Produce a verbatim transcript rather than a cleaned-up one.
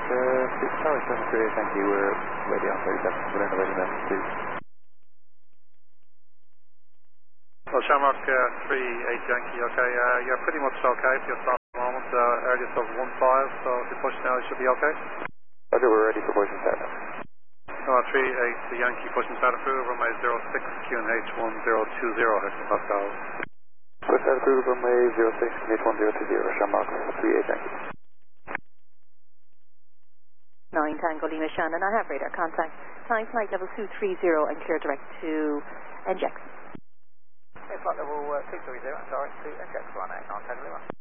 Uh, Tower seven three eight, thank you. We're ready on thirty-seven. We're in the ready message, please. Well, Shamrock uh, three eight Yankee, okay. Uh, you're pretty much okay for your start at the moment. Uh, earliest of one five, so if you push now, you should be okay. Okay, we're ready for pushing start now. No, three eight Yankee pushing start approval, runway zero six Q N H one zero two zero, Houston Pascal. Push start approval, runway zero six Q N H one zero two zero, Shamrock three eight Yankee. nine Tango Lima Shannon, I have radar contact. Time flight level two three zero and clear direct to N J X. Okay, flight level uh, two three zero, and direct to N J X one eight nine Tango Lima.